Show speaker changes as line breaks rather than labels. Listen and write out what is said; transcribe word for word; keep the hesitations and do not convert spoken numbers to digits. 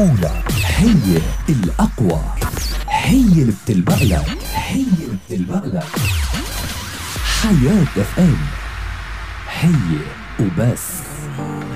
أولى، هي الأقوى، هي اللي بتلبقلك، هي اللي بتلبقلك. حياة اف ام، هي وبس.